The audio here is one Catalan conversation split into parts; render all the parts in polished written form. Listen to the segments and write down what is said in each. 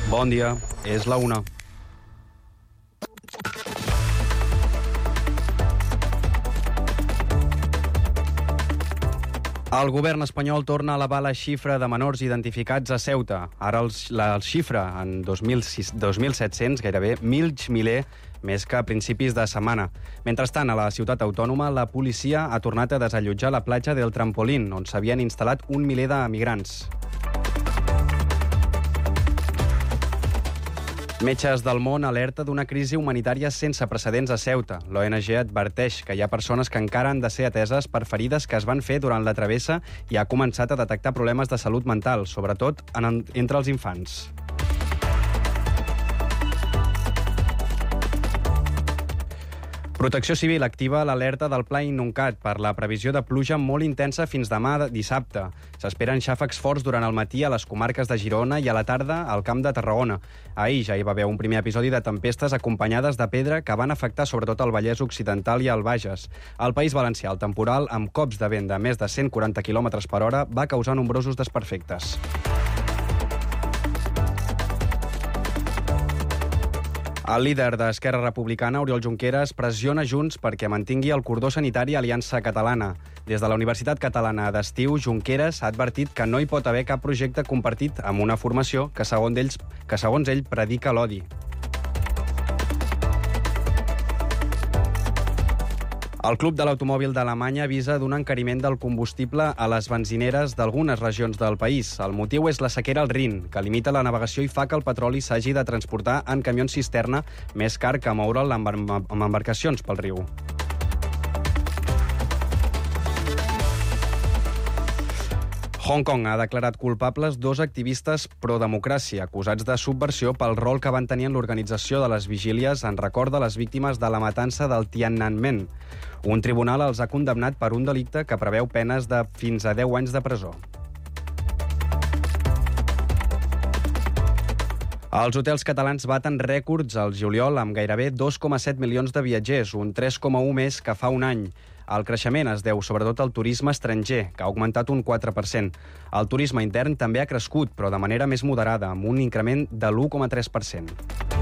Bon dia, és la 1. El govern espanyol torna a elevar la xifra de menors identificats a Ceuta. Ara la xifra en 2.700, gairebé mig miler, més que a principis de setmana. Mentrestant, a la ciutat autònoma, la policia ha tornat a desallotjar la platja del Trampolín, on s'havien instal·lat un miler de migrants. Metges del món alerta d'una crisi humanitària sense precedents a Ceuta. L'ONG adverteix que hi ha persones que encara han de ser ateses per ferides que es van fer durant la travessa i ha començat a detectar problemes de salut mental, sobretot entre els infants. Protecció Civil activa l'alerta del Pla Inuncat per la previsió de pluja molt intensa fins demà dissabte. S'esperen xàfecs forts durant el matí a les comarques de Girona i a la tarda al Camp de Tarragona. Ahir ja hi va haver un primer episodi de tempestes acompanyades de pedra que van afectar sobretot el Vallès Occidental i el Bages. Al País Valencià, el temporal, amb cops de vent de més de 140 km per hora, va causar nombrosos desperfectes. El líder d'Esquerra Republicana, Oriol Junqueras, pressiona Junts perquè mantingui el cordó sanitari Aliança Catalana. Des de la Universitat Catalana d'Estiu, Junqueras ha advertit que no hi pot haver cap projecte compartit amb una formació que, segons ell, predica l'odi. El Club de l'Automòbil d'Alemanya avisa d'un encariment del combustible a les benzineres d'algunes regions del país. El motiu és la sequera al Rin, que limita la navegació i fa que el petroli s'hagi de transportar en camions cisterna, més car que moure'l amb embarcacions pel riu. Hong Kong ha declarat culpables 2 activistes pro-democràcia acusats de subversió pel rol que van tenir en l'organització de les vigílies en record de les víctimes de la matança del Tiananmen. Un tribunal els ha condemnat per un delicte que preveu penes de fins a 10 anys de presó. Els hotels catalans baten rècords al juliol amb gairebé 2,7 milions de viatgers, un 3,1 més que fa un any. El creixement es deu sobretot al turisme estranger, que ha augmentat un 4%. El turisme intern també ha crescut, però de manera més moderada, amb un increment de l'1,3%.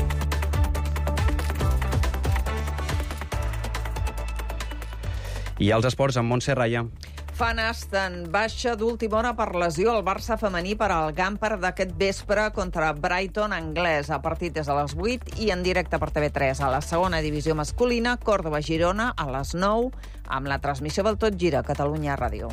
I els esports amb Montse Raya. Fan Aston baixa d'última hora per lesió al Barça femení per al Gamper d'aquest vespre contra Brighton anglès. El partit és a les 8 i en directe per TV3. A la segona divisió masculina, Còrdova-Girona a les 9, amb la transmissió del Tot Gira, Catalunya Ràdio.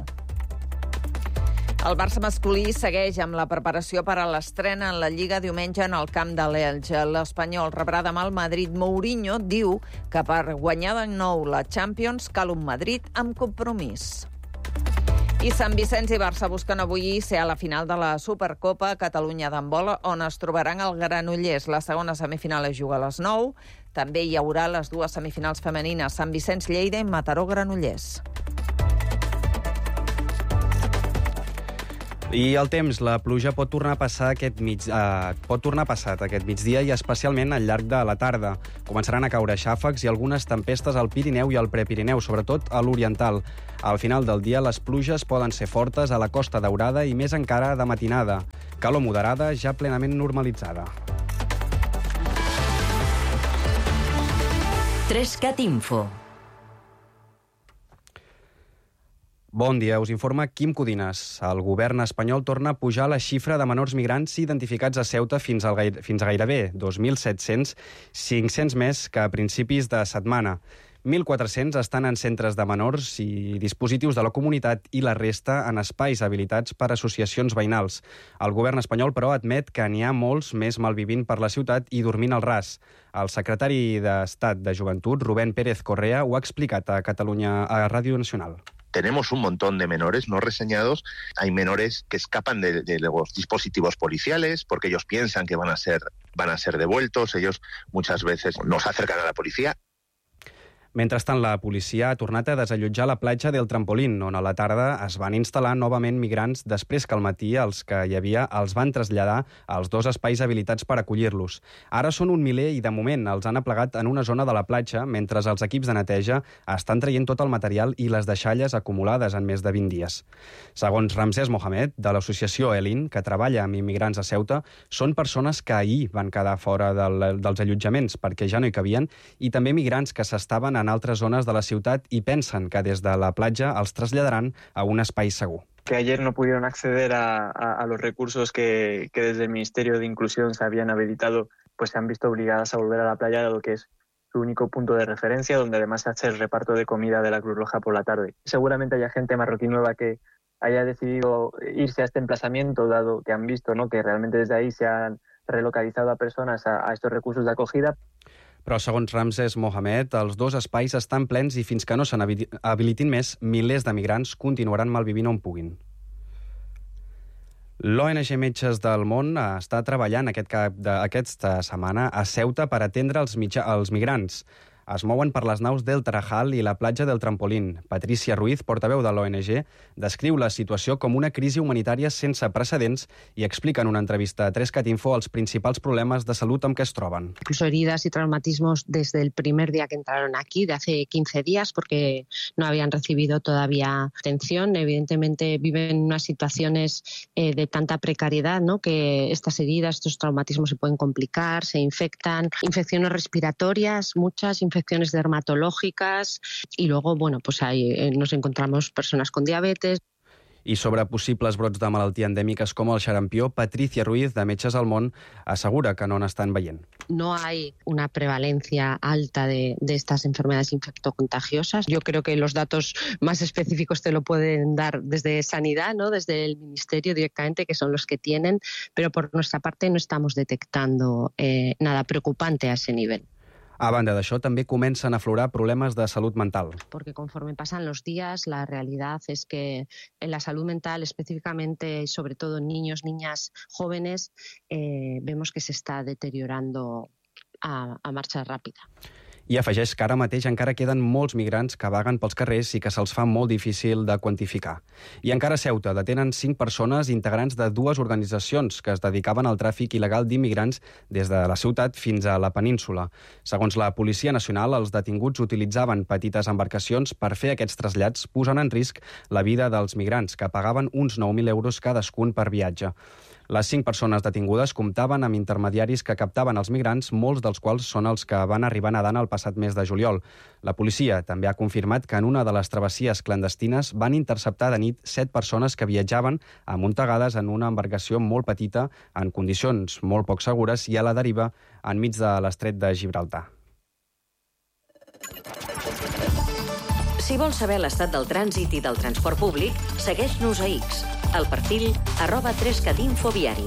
El Barça masculí segueix amb la preparació per a l'estrena en la Lliga diumenge en el camp de l'Elche. L'Espanyol rebrà demà el Madrid. Mourinho diu que per guanyar de nou la Champions cal un Madrid amb compromís. I Sant Vicenç i Barça busquen avui ser a la final de la Supercopa Catalunya d'handbol, on es trobaran el Granollers. La segona semifinal es juga a les 9. També hi haurà les 2 semifinals femenines, Sant Vicenç-Lleida i Mataró-Granollers. I el temps, la pluja pot tornar a passar aquest migdia i especialment al llarg de la tarda. Començaran a caure xàfecs i algunes tempestes al Pirineu i al Prepirineu, sobretot a l'oriental. Al final del dia, les pluges poden ser fortes a la Costa Daurada i més encara de matinada. Calor moderada ja plenament normalitzada. 3CAT Info. Bon dia, us informa Quim Codines. El govern espanyol torna a pujar la xifra de menors migrants identificats a Ceuta fins a gairebé 2.700, 500 més que a principis de setmana. 1.400 estan en centres de menors i dispositius de la comunitat i la resta en espais habilitats per associacions veïnals. El govern espanyol, però, admet que n'hi ha molts més malvivint per la ciutat i dormint al ras. El secretari d'Estat de Joventut, Rubén Pérez Correa, ho ha explicat a Catalunya, a Ràdio Nacional. Tenemos un montón de menores no reseñados. Hay menores que escapan de los dispositivos policiales porque ellos piensan que van a ser devueltos. Ellos muchas veces nos acercan a la policía. Mentrestant, la policia ha tornat a desallotjar la platja del Trampolín, on a la tarda es van instal·lar novament migrants després que al matí els que hi havia els van traslladar als 2 espais habilitats per acollir-los. Ara són 1 miler i, de moment, els han aplegat en una zona de la platja, mentre els equips de neteja estan traient tot el material i les deixalles acumulades en més de 20 dies. Segons Ramsès Mohamed, de l'associació Elin, que treballa amb immigrants a Ceuta, són persones que ahir van quedar fora dels allotjaments perquè ja no hi cabien, i també migrants que s'estaven en altres zones de la ciutat i pensen que des de la platja els traslladaran a un espai segur. Que ayer no pudieron acceder a los recursos que desde el Ministerio de Inclusión se habían habilitado, pues se han visto obligadas a volver a la playa, dado que es su único punto de referencia, donde además se hace el reparto de comida de la Cruz Roja por la tarde. Seguramente haya gente marroquí nueva que haya decidido irse a este emplazamiento, dado que han visto, ¿no?, que realmente desde ahí se han relocalizado a personas a estos recursos de acogida. Però, segons Ramsès Mohamed, els 2 espais estan plens i fins que no se n'habilitin més, milers de migrants continuaran malvivint on puguin. L'ONG Metges del Món està treballant aquesta setmana a Ceuta per atendre els migrants. Es mouen per les naus del Tarajal i la platja del Trampolín. Patricia Ruiz, portaveu de l'ONG, descriu la situació com una crisi humanitària sense precedents i explica en una entrevista a 3cat Info els principals problemes de salut amb què es troben. Incluso heridas y traumatismos desde el primer día que entraron aquí, de hace 15 días, porque no habían recibido todavía atención. Evidentemente viven unas situaciones de tanta precariedad, ¿no?, que estas heridas, estos traumatismos se pueden complicar, se infectan. Infecciones respiratorias, muchas infecciones dermatológicas y luego, bueno, pues ahí nos encontramos personas con diabetes. I sobre possibles brots de malaltia endèmiques com el xarampió, Patricia Ruiz, de Metges al Món, assegura que no n'estan veient. No hay una prevalencia alta de estas enfermedades infectocontagiosas. Yo creo que los datos más específicos te lo pueden dar desde Sanidad, ¿no?, desde el Ministerio directamente, que son los que tienen, pero por nuestra parte no estamos detectando nada preocupante a ese nivel. A banda d'això, també comencen a aflorar problemes de salut mental. Porque conforme pasan los días, la realidad es que en la salud mental, específicamente y sobre todo en niños, niñas, jóvenes, vemos que se está deteriorando a marcha ràpida. I afegeix que ara mateix encara queden molts migrants que vaguen pels carrers i que se'ls fa molt difícil de quantificar. I encara a Ceuta detenen 5 persones integrants de 2 organitzacions que es dedicaven al tràfic il·legal d'immigrants des de la ciutat fins a la península. Segons la Policia Nacional, els detinguts utilitzaven petites embarcacions per fer aquests trasllats, posant en risc la vida dels migrants, que pagaven uns 9.000 euros cadascun per viatge. Les 5 persones detingudes comptaven amb intermediaris que captaven els migrants, molts dels quals són els que van arribar nedant el passat mes de juliol. La policia també ha confirmat que en una de les travessies clandestines van interceptar de nit 7 persones que viatjaven amuntegades en una embarcació molt petita, en condicions molt poc segures i a la deriva enmig de l'estret de Gibraltar. Si vols saber l'estat del trànsit i del transport públic, segueix-nos a X, al perfil @3catinfoviari.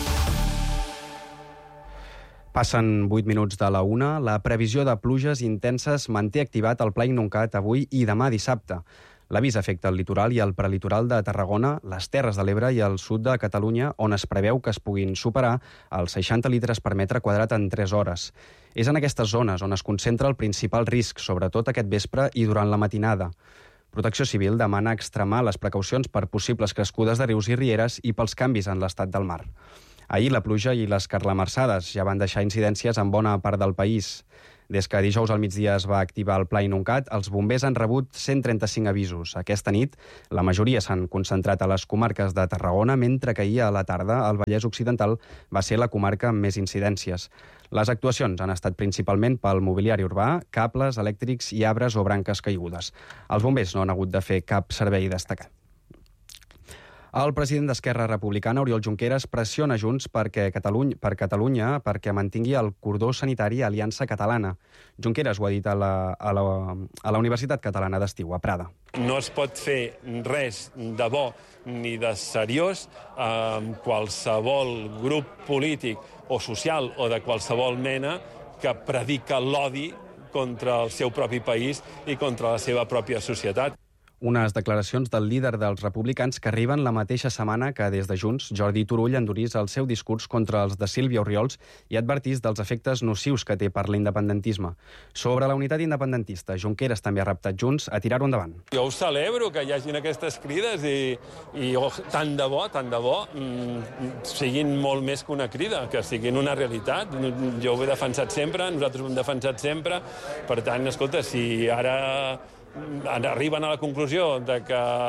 Passen 8 minuts de la 1. La previsió de pluges intenses manté activat el Pla Inuncat avui i demà dissabte. L'avís afecta el litoral i el prelitoral de Tarragona, les Terres de l'Ebre i el sud de Catalunya, on es preveu que es puguin superar els 60 litres per metre quadrat en 3 hores. És en aquestes zones on es concentra el principal risc, sobretot aquest vespre i durant la matinada. Protecció Civil demana extremar les precaucions per possibles crescudes de rius i rieres i pels canvis en l'estat del mar. Ahir la pluja i les carlamarsades ja van deixar incidències en bona part del país. Des que dijous al migdia es va activar el Pla Inuncat, els bombers han rebut 135 avisos. Aquesta nit, la majoria s'han concentrat a les comarques de Tarragona, mentre que ahir a la tarda el Vallès Occidental va ser la comarca amb més incidències. Les actuacions han estat principalment pel mobiliari urbà, cables elèctrics i arbres o branques caigudes. Els bombers no han hagut de fer cap servei destacat. El president d'Esquerra Republicana, Oriol Junqueras, pressiona Junts per Catalunya perquè mantingui el cordó sanitari Aliança Catalana. Junqueras ho ha dit a la Universitat Catalana d'Estiu, a Prada. No es pot fer res de bo ni de seriós amb qualsevol grup polític o social o de qualsevol mena que predica l'odi contra el seu propi país i contra la seva pròpia societat. Unes declaracions del líder dels republicans que arriben la mateixa setmana que des de Junts, Jordi Turull endurís el seu discurs contra els de Sílvia Oriols i advertís dels efectes nocius que té per l'independentisme. Sobre la unitat independentista, Junqueras també ha reptat Junts a tirar-ho endavant. Jo ho celebro, que hi hagin aquestes crides i tant de bo, siguin molt més que una crida, que siguin una realitat. Jo ho he defensat sempre, nosaltres ho hem defensat sempre. Per tant, escolta, si ara arriben a la conclusió de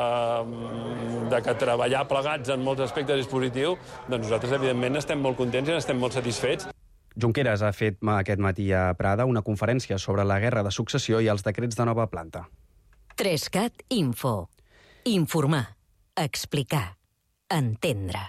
que treballar plegats en molts aspectes és positiu, doncs nosaltres, evidentment, estem molt contents i estem molt satisfets. Junqueras ha fet aquest matí a Prada una conferència sobre la guerra de successió i els decrets de nova planta. 3CAT Info. Informar, explicar, entendre.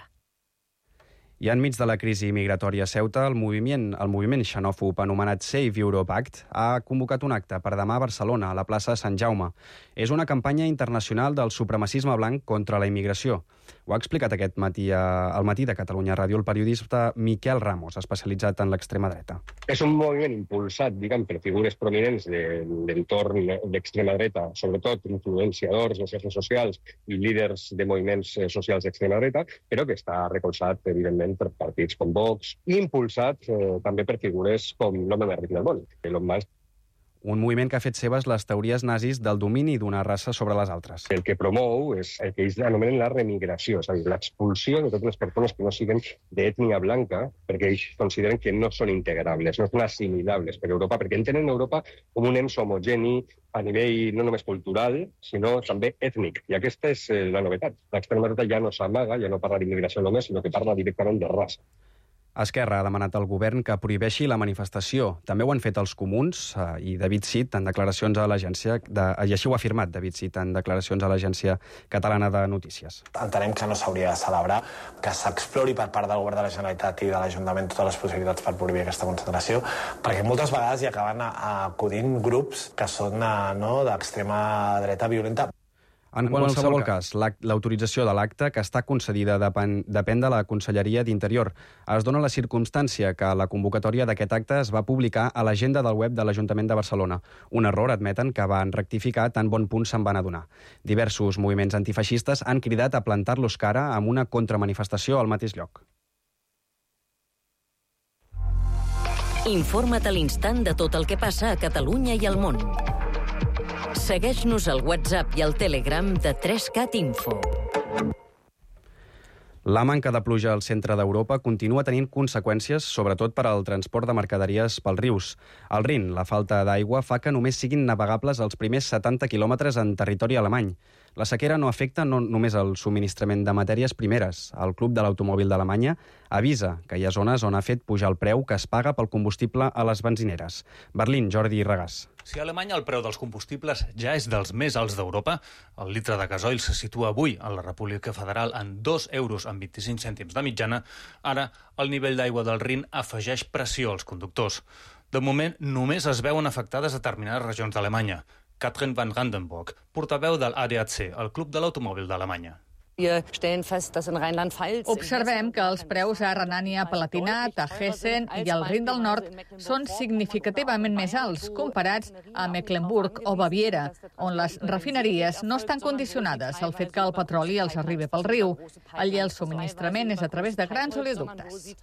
I enmig de la crisi migratòria a Ceuta, el moviment xenòfob anomenat Save Europe Act ha convocat un acte per demà a Barcelona, a la plaça Sant Jaume. És una campanya internacional del supremacisme blanc contra la immigració. Ho ha explicat aquest matí al Matí de Catalunya Ràdio el periodista Miquel Ramos, especialitzat en l'extrema dreta. És un moviment impulsat, per figures prominents de l'entorn d'extrema dreta, sobretot influenciadors de xarxes socials i líders de moviments socials d'extrema dreta, però que està recolzat, evidentment, per partits com Vox i impulsat també per figures com l'home més ric del món, Elon Musk. Un moviment que ha fet seves les teories nazis del domini d'una raça sobre les altres. El que promou és el que ells anomenen la remigració, és a dir, l'expulsió de totes les persones que no siguin d'ètnia blanca, perquè ells consideren que no són integrables, no són assimilables per Europa, perquè entenen Europa com un ens homogeni a nivell no només cultural, sinó també ètnic. I aquesta és la novetat. L'extrema dreta ja no s'amaga, ja no parla d'immigració només, sinó que parla directament de raça. Esquerra ha demanat al govern que prohibeixi la manifestació. També ho han fet els comuns i David Cid en declaracions a l'agència, i així ho ha afirmat David Cid en declaracions a l'Agència Catalana de Notícies. Entenem que no s'hauria de celebrar, que s'explori per part del govern de la Generalitat i de l'Ajuntament totes les possibilitats per prohibir aquesta concentració, perquè moltes vegades hi acaben acudint grups que són d'extrema dreta violenta. En qualsevol cas, l'autorització de l'acte, que està concedida, depèn de la Conselleria d'Interior. Es dona la circumstància que la convocatòria d'aquest acte es va publicar a l'agenda del web de l'Ajuntament de Barcelona. Un error, admeten, que van rectificar tan bon punt se'n van adonar. Diversos moviments antifeixistes han cridat a plantar-los cara amb una contramanifestació al mateix lloc. Informa't a l'instant de tot el que passa a Catalunya i al món. Segueix-nos al WhatsApp i al Telegram de 3CAT Info. La manca de pluja al centre d'Europa continua tenint conseqüències, sobretot per al transport de mercaderies pels rius. Al Rin, la falta d'aigua fa que només siguin navegables els primers 70 quilòmetres en territori alemany. La sequera no afecta només el subministrament de matèries primeres. El Club de l'Automòbil d'Alemanya avisa que hi ha zones on ha fet pujar el preu que es paga pel combustible a les benzineres. Berlín, Jordi Regàs. Si a Alemanya el preu dels combustibles ja és dels més alts d'Europa, el litre de gasoil se situa avui a la República Federal en 2 euros amb 25 cèntims de mitjana, ara el nivell d'aigua del Rin afegeix pressió als conductors. De moment, només es veuen afectades determinades regions d'Alemanya. Katrin van Randenburg, portaveu del ADAC, el Club de l'Automòbil d'Alemanya. Observem que els preus a Renània-Palatinat, a Hessen i al Rin del Nord són significativament més alts comparats a Mecklenburg o Baviera, on les refineries no estan condicionades al fet que el petroli els arribi pel riu. Allí el subministrament és a través de grans oleoductes.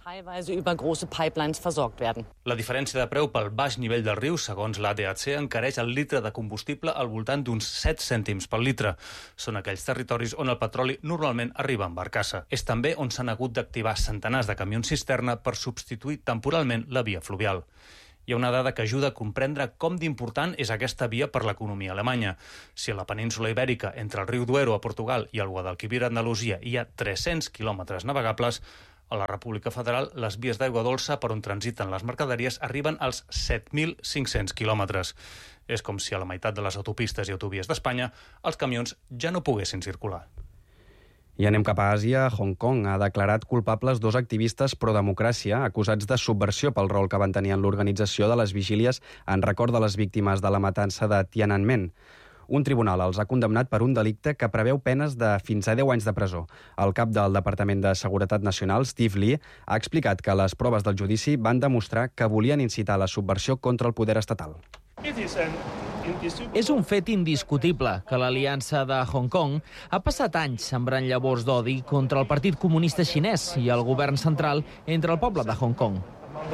La diferència de preu pel baix nivell del riu, segons l'ADAC, encareix el litre de combustible al voltant d'uns 7 cèntims pel litre. Són aquells territoris on el petroli normalment arriba en barcassa. És també on s'han hagut d'activar centenars de camions cisterna per substituir temporalment la via fluvial. Hi ha una dada que ajuda a comprendre com d'important és aquesta via per l'economia alemanya. Si a la península Ibèrica, entre el riu Duero a Portugal i el Guadalquivir a Andalusia, hi ha 300 quilòmetres navegables, a la República Federal les vies d'aigua dolça per on transiten les mercaderies arriben als 7.500 quilòmetres. És com si a la meitat de les autopistes i autovies d'Espanya els camions ja no poguessin circular. I anem cap a Àsia. Hong Kong ha declarat culpables 2 activistes pro-democràcia acusats de subversió pel rol que van tenir en l'organització de les vigílies en record de les víctimes de la matança de Tiananmen. Un tribunal els ha condemnat per un delicte que preveu penes de fins a 10 anys de presó. El cap del Departament de Seguretat Nacional, Steve Lee, ha explicat que les proves del judici van demostrar que volien incitar la subversió contra el poder estatal. It is an És un fet indiscutible que l'aliança de Hong Kong ha passat anys sembrant llavors d'odi contra el Partit Comunista Xinès i el govern central entre el poble de Hong Kong.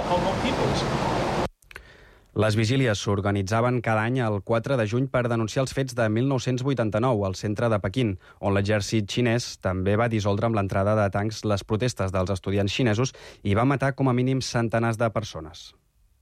Les vigílies s'organitzaven cada any el 4 de juny per denunciar els fets de 1989 al centre de Pequín, on l'exèrcit xinès també va dissoldre amb l'entrada de tancs les protestes dels estudiants xinesos i va matar com a mínim centenars de persones.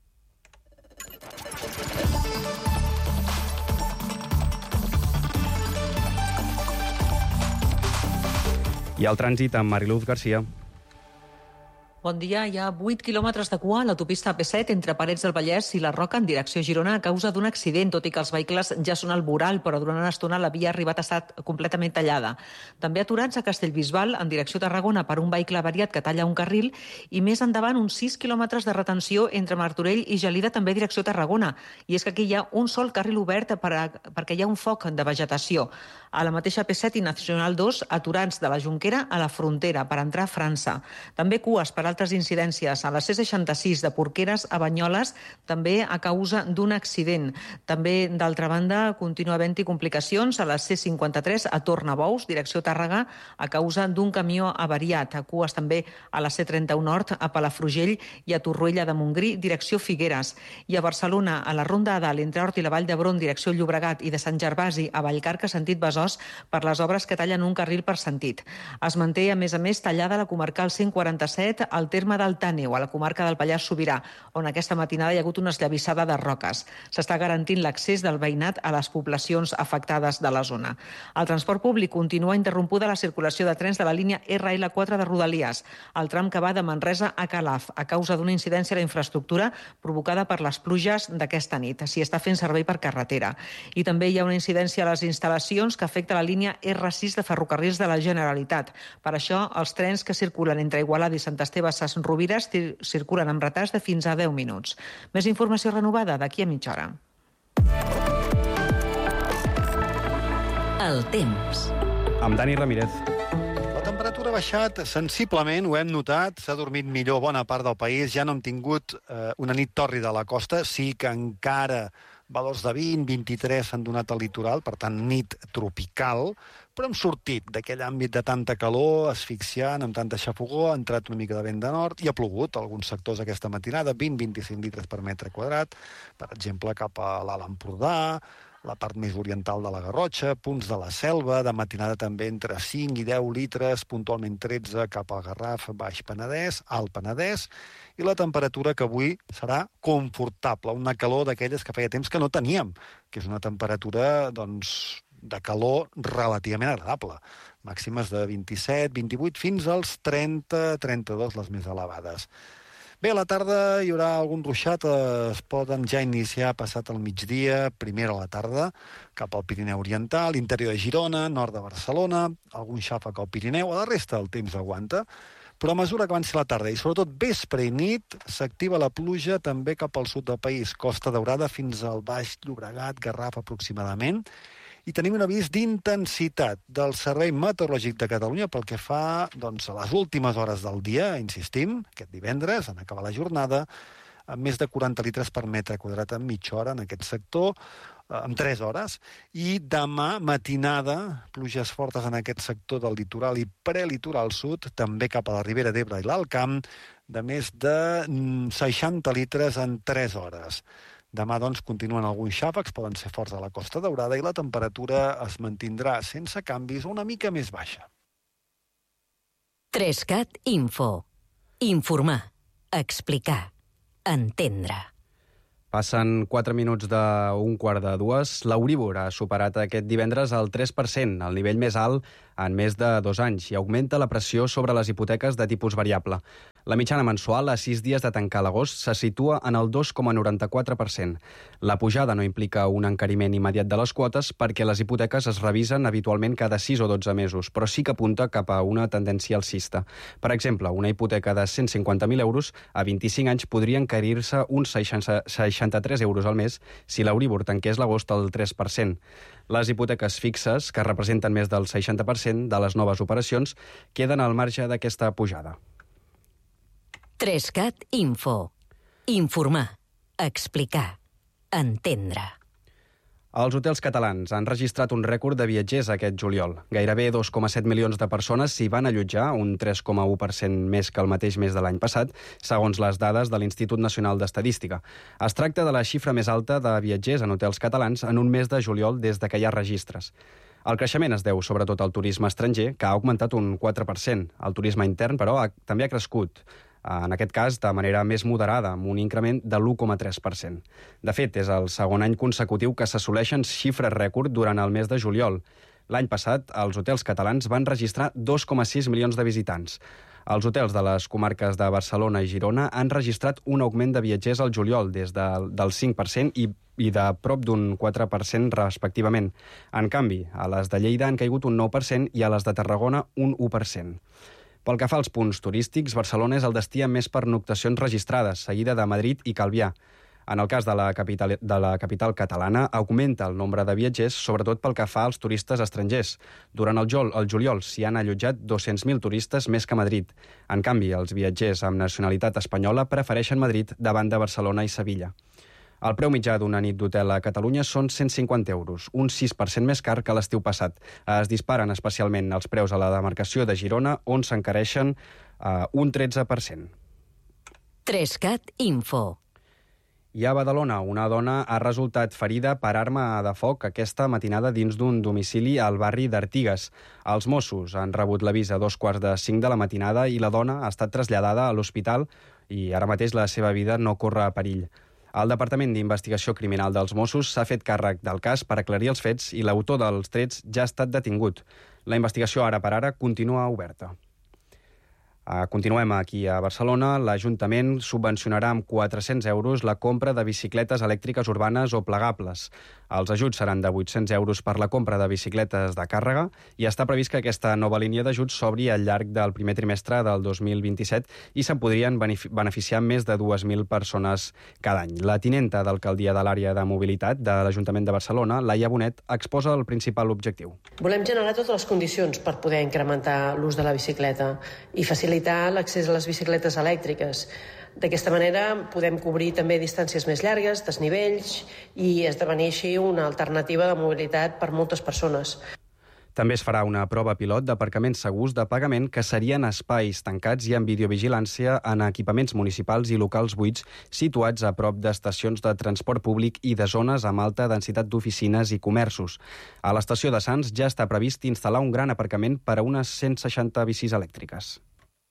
I el trànsit amb Mariluz Garcia. Bon dia. Hi ha 8 quilòmetres de cua a l'autopista AP7 entre Parets del Vallès i la Roca en direcció a Girona a causa d'un accident, tot i que els vehicles ja són al voral, però durant una estona la via ha arribat a estar completament tallada. També aturats a Castellbisbal en direcció a Tarragona per un vehicle avariat que talla un carril i més endavant uns 6 quilòmetres de retenció entre Martorell i Gelida també direcció a Tarragona. I és que aquí hi ha un sol carril obert perquè hi ha un foc de vegetació. A la mateixa AP7 i Nacional 2, aturats de la Jonquera a la frontera per entrar a França. També cues per altres incidències a la C66 de Porqueres a Banyoles, també a causa d'un accident. També, d'altra banda, continua havent-hi complicacions a la C53 a Tornabous, direcció Tàrrega, a causa d'un camió avariat. A cues també a la C31 Nord, a Palafrugell i a Torroella de Montgrí, direcció Figueres. I a Barcelona, a la Ronda a Dalt, entre Hort i la Vall d'Hebron, direcció Llobregat, i de Sant Gervasi a Vallcarca, sentit Besòs, per les obres que tallen un carril per sentit. Es manté, a més, tallada la comarcal 147 al terme del Tàneu, a la comarca del Pallars Sobirà, on aquesta matinada hi ha hagut una esllavissada de roques. S'està garantint l'accés del veïnat a les poblacions afectades de la zona. Al transport públic continua interrompuda la circulació de trens de la línia RL4 de Rodalies, el tram que va de Manresa a Calaf, a causa d'una incidència a la infraestructura provocada per les pluges d'aquesta nit. S'hi està fent servei per carretera. I també hi ha una incidència a les instal·lacions que afecta la línia R6 de Ferrocarrils de la Generalitat. Per això, els trens que circulen entre Igualada i Sant Esteve Ses Rovires circulen amb retards de fins a 10 minuts. Més informació renovada d'aquí a mitja hora. El temps. Amb Dani Ramírez. La temperatura ha baixat sensiblement, ho hem notat, s'ha dormit millor bona part del país, ja no hem tingut una nit tòrrida a la costa, sí que encara valors de 20, 23 s'han donat al litoral, per tant, nit tropical, però hem sortit d'aquell àmbit de tanta calor, asfixiant, amb tanta xafogor, ha entrat una mica de vent de nord i ha plogut a alguns sectors aquesta matinada, 20-25 litres per metre quadrat, per exemple, cap a l'Alt Empordà, la part més oriental de la Garrotxa, punts de la Selva, de matinada també entre 5 i 10 litres, puntualment 13 cap al Garraf, Baix Penedès, Alt Penedès, i la temperatura que avui serà confortable, una calor d'aquelles que feia temps que no teníem, que és una temperatura, doncs, de calor relativament agradable. Màximes de 27, 28, fins als 30, 32, les més elevades. Bé, a la tarda hi haurà algun ruixat, es poden ja iniciar passat el migdia, primera a la tarda, cap al Pirineu Oriental, interior de Girona, nord de Barcelona, algun xàfec al Pirineu, a la resta el temps aguanta, però a mesura que avanci la tarda i sobretot vespre i nit s'activa la pluja també cap al sud del país, Costa Daurada fins al Baix Llobregat, Garraf aproximadament, i tenim un avís d'intensitat del Servei Meteorològic de Catalunya pel que fa doncs, a les últimes hores del dia, insistim, aquest divendres, en acabar la jornada, amb més de 40 litres per metre quadrat en mitja hora en aquest sector, en 3 hores, i demà matinada, pluges fortes en aquest sector del litoral i prelitoral sud, també cap a la Ribera d'Ebre i l'Alt Camp, de més de 60 litres en 3 hores. Demà, doncs, continuen alguns xàfecs, poden ser forts a la Costa Daurada i la temperatura es mantindrà sense canvis una mica més baixa. 3CAT Info. Informar, explicar, entendre. Passen 4 minuts d'un quart de dues. L'Euríbor ha superat aquest divendres el 3%, el nivell més alt en més de 2 anys, i augmenta la pressió sobre les hipoteques de tipus variable. La mitjana mensual, a 6 dies de tancar l'agost, se situa en el 2,94%. La pujada no implica un encariment immediat de les quotes perquè les hipoteques es revisen habitualment cada 6 o 12 mesos, però sí que apunta cap a una tendència alcista. Per exemple, una hipoteca de 150.000 euros a 25 anys podria encarir-se uns 63 euros al mes si l'Euríbor tanqués l'agost al 3%. Les hipoteques fixes, que representen més del 60% de les noves operacions, queden al marge d'aquesta pujada. 3CAT Info. Informar, explicar, entendre. Els hotels catalans han registrat un rècord de viatgers aquest juliol. Gairebé 2,7 milions de persones s'hi van allotjar, un 3,1% més que el mateix mes de l'any passat, segons les dades de l'Institut Nacional d'Estadística. Es tracta de la xifra més alta de viatgers en hotels catalans en un mes de juliol des de que hi ha registres. El creixement es deu sobretot al turisme estranger, que ha augmentat un 4%. El turisme intern, però, també ha crescut, en aquest cas de manera més moderada, amb un increment de l'1,3%. De fet, és el segon any consecutiu que s'assoleixen xifres rècord durant el mes de juliol. L'any passat, els hotels catalans van registrar 2,6 milions de visitants. Els hotels de les comarques de Barcelona i Girona han registrat un augment de viatgers al juliol del 5% i de prop d'un 4% respectivament. En canvi, a les de Lleida han caigut un 9% i a les de Tarragona un 1%. Pel que fa als punts turístics, Barcelona és el destí amb més pernoctacions registrades, seguida de Madrid i Calvià. En el cas de la capital catalana, augmenta el nombre de viatgers, sobretot pel que fa als turistes estrangers. Durant el juliol s'hi han allotjat 200.000 turistes més que Madrid. En canvi, els viatgers amb nacionalitat espanyola prefereixen Madrid davant de Barcelona i Sevilla. El preu mitjà d'una nit d'hotel a Catalunya són 150 euros, un 6% més car que l'estiu passat. Es disparen especialment els preus a la demarcació de Girona, on s'encareixen un 13%. 3CAT Info. I a Badalona, una dona ha resultat ferida per arma de foc aquesta matinada dins d'un domicili al barri d'Artigues. Els Mossos han rebut l'avís a 2:45 de la matinada i la dona ha estat traslladada a l'hospital i ara mateix la seva vida no corre perill. El Departament d'Investigació Criminal dels Mossos s'ha fet càrrec del cas per aclarir els fets i l'autor dels trets ja ha estat detingut. La investigació ara per ara continua oberta. Continuem aquí a Barcelona. L'Ajuntament subvencionarà amb 400 euros la compra de bicicletes elèctriques urbanes o plegables. Els ajuts seran de 800 euros per la compra de bicicletes de càrrega i està previst que aquesta nova línia d'ajuts s'obri al llarg del primer trimestre del 2027 i se'n podrien beneficiar més de 2.000 persones cada any. La tinenta d'alcaldia de l'àrea de mobilitat de l'Ajuntament de Barcelona, Laia Bonet, exposa el principal objectiu. Volem generar totes les condicions per poder incrementar l'ús de la bicicleta i facilitar l'accés a les bicicletes elèctriques. D'aquesta manera podem cobrir també distàncies més llargues, desnivells i esdevenir així una alternativa de mobilitat per moltes persones. També es farà una prova pilot d'aparcaments segurs de pagament que serien espais tancats i amb videovigilància en equipaments municipals i locals buits situats a prop d'estacions de transport públic i de zones amb alta densitat d'oficines i comerços. A l'estació de Sants ja està previst instal·lar un gran aparcament per a unes 160 bicis elèctriques.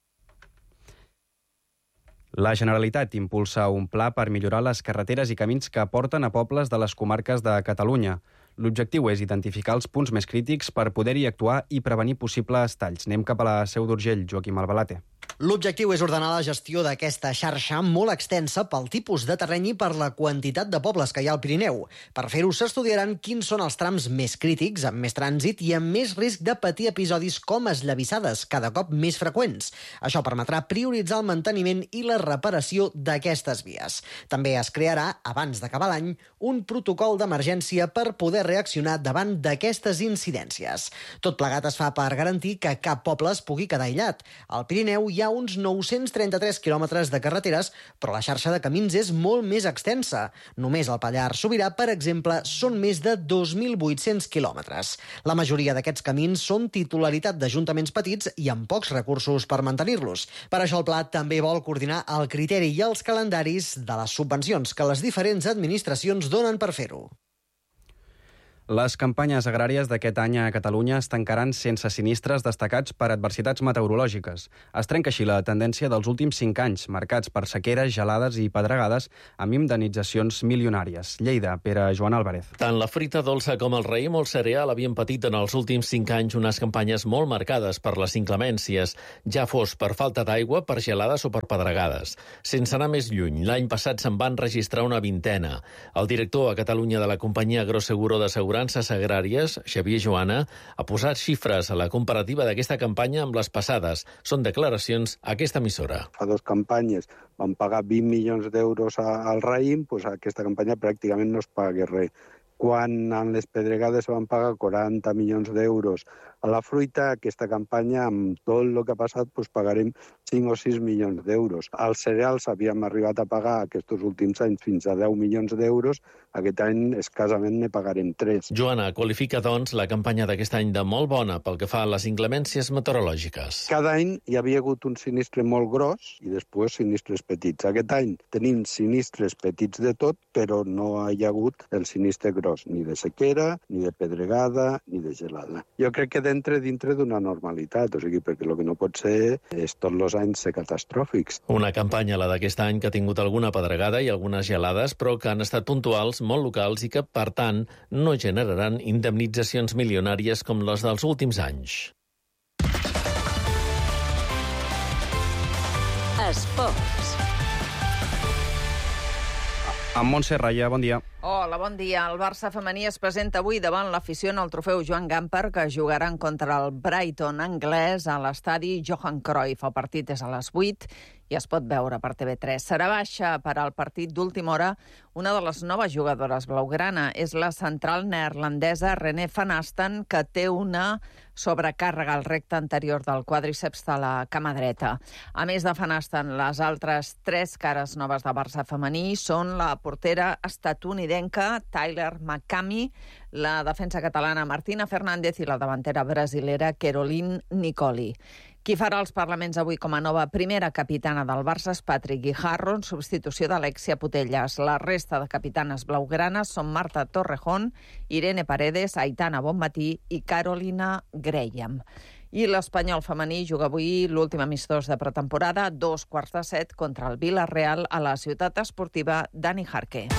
La Generalitat impulsa un pla per millorar les carreteres i camins que porten a pobles de les comarques de Catalunya. L'objectiu és identificar els punts més crítics per poder-hi actuar i prevenir possibles talls. Anem cap a la Seu d'Urgell, Joaquim Albalate. L'objectiu és ordenar la gestió d'aquesta xarxa molt extensa pel tipus de terreny i per la quantitat de pobles que hi ha al Pirineu. Per fer-ho s'estudiaran quins són els trams més crítics, amb més trànsit i amb més risc de patir episodis com esllavissades, cada cop més freqüents. Això permetrà prioritzar el manteniment i la reparació d'aquestes vies. També es crearà, abans d'acabar l'any, un protocol d'emergència per poder reaccionar davant d'aquestes incidències. Tot plegat es fa per garantir que cap poble es pugui quedar aïllat. Al Pirineu hi ha uns 933 quilòmetres de carreteres, però la xarxa de camins és molt més extensa. Només al Pallars Sobirà, per exemple, són més de 2.800 quilòmetres. La majoria d'aquests camins són titularitat d'ajuntaments petits i amb pocs recursos per mantenir-los. Per això el pla també vol coordinar el criteri i els calendaris de les subvencions que les diferents administracions donen per fer-ho. Les campanyes agràries d'aquest any a Catalunya es tancaran sense sinistres destacats per adversitats meteorològiques. Es trenca així la tendència dels últims 5 anys, marcats per sequeres, gelades i pedregades, amb indemnitzacions milionàries. Lleida, Pere Joan Álvarez. Tant la fruita dolça com el raïm o el cereal havien patit en els últims 5 anys unes campanyes molt marcades per les inclemències, ja fos per falta d'aigua, per gelades o per pedregades. Sense anar més lluny, l'any passat se'n van registrar una vintena. El director a Catalunya de la companyia Agroseguro d'Assegurances Agràries, Xavier Joana, ha posat xifres a la comparativa d'aquesta campanya amb les passades. Són declaracions a aquesta emissora. Fa 2 campanyes van pagar 20 milions d'euros al raïm, doncs aquesta campanya pràcticament no es paga res. Quan en les pedregades van pagar 40 milions d'euros A la fruita, aquesta campanya, amb tot el que ha passat, pagarem 5 o 6 milions d'euros. Als cereals havíem arribat a pagar aquests últims anys fins a 10 milions d'euros. Aquest any, escassament, ne pagarem 3. Joana qualifica, doncs, la campanya d'aquest any de molt bona pel que fa a les inclemències meteorològiques. Cada any hi havia hagut un sinistre molt gros i després sinistres petits. Aquest any tenim sinistres petits de tot, però no hi ha hagut el sinistre gros, ni de sequera, ni de pedregada, ni de gelada. Jo crec que dintre d'una normalitat, o sigui, perquè el que no pot ser és tots els anys ser catastròfics. Una campanya, la d'aquest any, que ha tingut alguna pedregada i algunes gelades, però que han estat puntuals, molt locals i que, per tant, no generaran indemnitzacions milionàries com les dels últims anys. Esports. Amb Montse Raya, bon dia. Hola, bon dia. El Barça femení es presenta avui davant l'afició en el trofeu Joan Gamper, que jugaran contra el Brighton anglès a l'estadi Johan Cruyff. El partit és a les 8 i es pot veure per TV3. Serà baixa per al partit d'última hora una de les noves jugadores blaugrana. És la central neerlandesa René van Asten, que té una sobrecàrrega al recte anterior del quàdriceps de la cama dreta. A més de van Asten, les altres 3 cares noves de Barça femení són la portera estatunidenca Tyler McCamey, la defensa catalana Martina Fernández i la davantera brasilera Caroline Nicoli. Qui farà els parlaments avui com a nova primera capitana del Barça és Patrick Guijarro, en substitució d'Alexia Putellas. La resta de capitanes blaugranes són Marta Torrejón, Irene Paredes, Aitana Bonmatí i Carolina Graham. I l'Espanyol femení juga avui l'últim amistós de pretemporada, 6:15 contra el Villarreal a la ciutat esportiva Dani Jarque.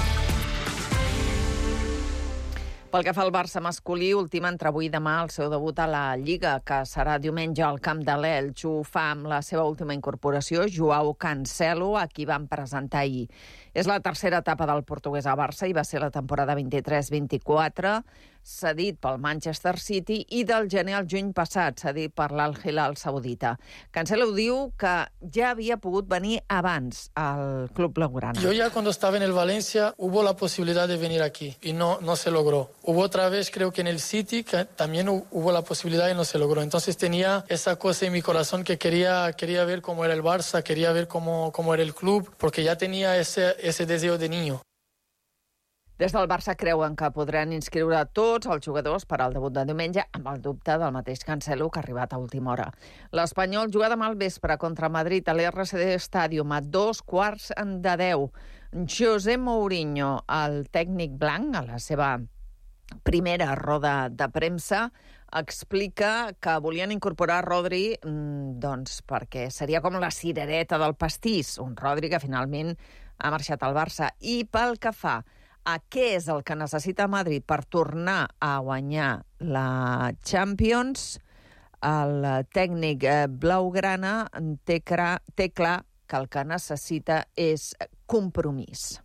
Pel que fa al Barça masculí, ultima entre avui i demà el seu debut a la Lliga, que serà diumenge al camp de l'Elx. Ho fa amb la seva última incorporació, Joao Cancelo, a qui van presentar ahir. És la tercera etapa del portuguès a Barça i va ser la temporada 23-24, cedit pel Manchester City, i del gener al juny passat, cedit per l'Al Hilal saudita. Cancelo diu que ja havia pogut venir abans al club blaugrana. Yo ya cuando estaba en el Valencia hubo la posibilidad de venir aquí y no se logró. Hubo otra vez, creo que en el City, que también hubo la posibilidad y no se logró. Entonces tenía esa cosa en mi corazón que quería ver cómo era el Barça, quería ver cómo era el club, porque ya tenía ese deseo de niño. Des del Barça creuen que podran inscriure tots els jugadors per al debut de diumenge, amb el dubte del mateix Cancelo, que ha arribat a última hora. L'Espanyol juga demà al vespre contra Madrid a l'RCD Stadium a 9:15. José Mourinho, el tècnic blanc, a la seva primera roda de premsa, explica que volien incorporar Rodri doncs perquè seria com la cirereta del pastís, un Rodri que finalment ha marxat al Barça. I pel que fa a què és el que necessita Madrid per tornar a guanyar la Champions, el tècnic blaugrana té clar que el que necessita és compromís.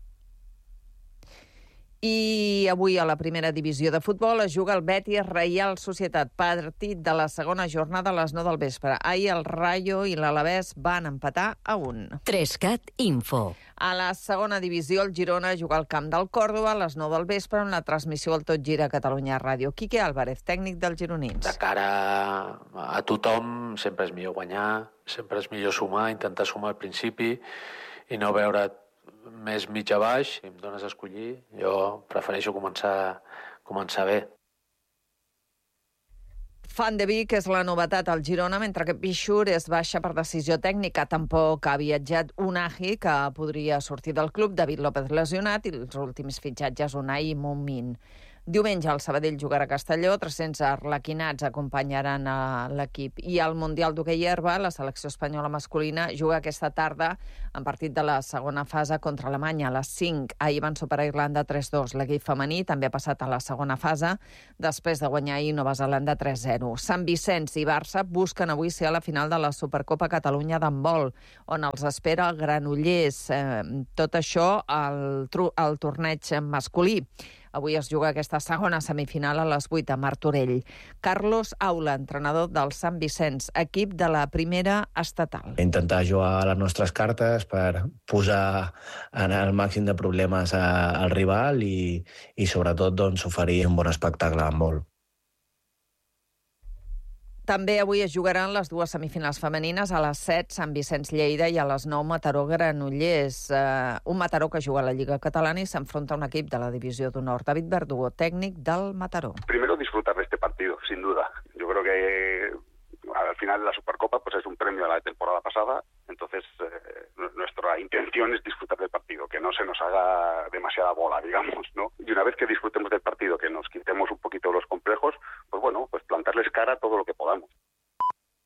I avui a la primera divisió de futbol es juga el Betis Reial Societat, partit de la segona jornada a les 9 del vespre. Ahir el Rayo i l'Alavés van empatar a 1. 3CAT Info. A la segona divisió el Girona juga al camp del Còrdova a les 9 del vespre en la transmissió al Tot Gira Catalunya Ràdio. Quique Álvarez, tècnic dels gironins. De cara a tothom sempre és millor guanyar, sempre és millor sumar, intentar sumar al principi i no veure més mig a baix. Si em dones a escollir, jo prefereixo començar bé. Fan de Vic és la novetat al Girona, mentre que Pichur és baixa per decisió tècnica. Tampoc ha viatjat Unai, que podria sortir del club, David López lesionat, i els últims fitxatges Unai i Momin. Diumenge el Sabadell jugarà a Castelló, 300 arlequinats acompanyaran a l'equip. I al Mundial d'Hoquei Herba, la selecció espanyola masculina juga aquesta tarda en partit de la segona fase contra Alemanya a les 5. Ahir van superar Irlanda 3-2. L'equip femení també ha passat a la segona fase després de guanyar ahir Nova Zelanda 3-0. Sant Vicenç i Barça busquen avui ser a la final de la Supercopa Catalunya d'handbol, on els espera el Granollers. Tot això al torneig masculí. Avui es juga aquesta segona semifinal a les 8 a Martorell. Carlos Aula, entrenador del Sant Vicenç, equip de la primera estatal. Intentar jugar a les nostres cartes per posar en el màxim de problemes al rival i sobretot doncs, oferir un bon espectacle en vol. També avui es jugaran les dues semifinals femenines, a les 7 Sant Vicenç Lleida i a les 9 Mataró Granollers. Un Mataró que juga a la Lliga Catalana i s'enfronta a un equip de la Divisió d'Honor. David Verdugo, técnico del Mataró. Primero disfrutar de este partido, sin duda. Yo creo que al final de la Supercopa pues es un premio a la temporada pasada, entonces nuestra intención es disfrutar del partido, que no se nos haga demasiada bola, digamos, ¿no? Y una vez que disfrutemos del partido, que nos quitemos un poquito los